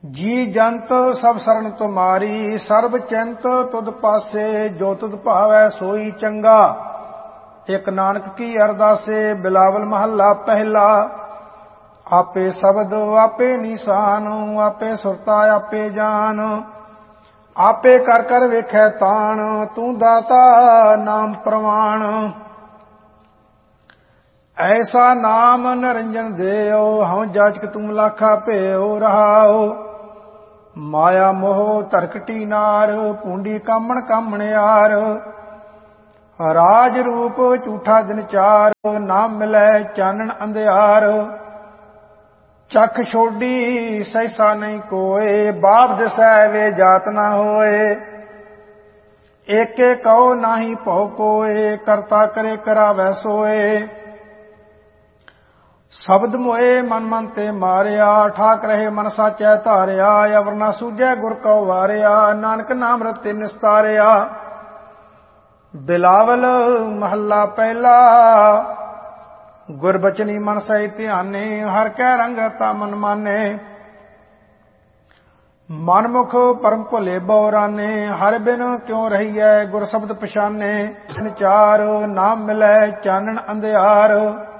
ਜੀ ਜੰਤ ਸਭ ਸਰਨ ਤੁਮਾਰੀ, ਸਰਬ ਚਿੰਤ ਤੁਧ ਪਾਸੇ, ਜੋ ਤੁਧ ਭਾਵੈ ਸੋਈ ਚੰਗਾ। ਇਕ ਨਾਨਕ ਕੀ ਅਰਦਾਸੇ, ਬਿਲਾਵਲ ਮਹੱਲਾ ਪਹਿਲਾ। ਆਪੇ ਸ਼ਬਦ ਆਪੇ ਨਿਸ਼ਾਨ, ਆਪੇ ਸੁਰਤਾ ਆਪੇ ਜਾਨ, ਆਪੇ ਕਰ ਕਰ ਵੇਖੈ ਤਾਣ, ਤੂੰ ਦਾਤਾ ਨਾਮ ਪ੍ਰਵਾਣ। ਐਸਾ ਨਾਮ ਨਿਰੰਜਨ ਦੇਉ, ਹਉ ਜਾਚਕ ਤੂੰ ਲਾਖਾ ਭੇਉ ਰਹਾਉ। ਮਾਇਆ ਮੋਹ ਧਰਕਟੀ ਨਾਰ, ਪੂੰਡੀ ਕਾਮਣ ਕਾਮਣਿਆਰ। ਰਾਜ ਰੂਪ ਝੂਠਾ ਦਿਨ ਚਾਰ, ਨਾ ਮਿਲੈ ਚਾਨਣ ਅੰਧਿਆਰ। ਚਖ ਛੋਡੀ ਸੈਸਾ ਨਹੀਂ ਕੋਏ, ਬਾਪ ਦਿਸੈ ਵੇ ਜਾਤ ਨਾ ਹੋਏ। ਏਕੇ ਕਉ ਨਾਹੀ ਭਉ ਕੋਏ, ਕਰਤਾ ਕਰੇ ਕਰਾਵੈ ਸੋਏ। ਸ਼ਬਦ ਮੋਏ ਮਨ ਮਨ ਤੇ ਮਾਰਿਆ, ਠਾਕ ਰਹੇ ਮਨ ਸਾਚੈ ਧਾਰਿਆ। ਅਵਰ ਨਾ ਸੂਝੈ ਗੁਰ ਕਉ ਵਾਰਿਆ, ਨਾਨਕ ਨਾਮ ਰਤੇ ਨਿਸਤਾਰਿਆ। ਬਿਲਾਵਲ ਮਹੱਲਾ ਪਹਿਲਾ। ਗੁਰਬਚਨੀ ਮਨ ਸਹਿ ਧਿਆਨੇ, ਹਰ ਕੈ ਰੰਗ ਰਤਾ ਮਨ ਮਾਨੇ। ਮਨਮੁਖ ਪਰਮ ਭੁਲੇ ਬਉਰਾਨੇ, ਹਰ ਬਿਨ ਕਿਉ ਰਹੀਐ ਗੁਰ ਸ਼ਬਦ ਪਛਾਨੇ। ਚਾਰ ਨਾਮ ਮਿਲੈ ਚਾਨਣ ਅੰਧਿਆਰ।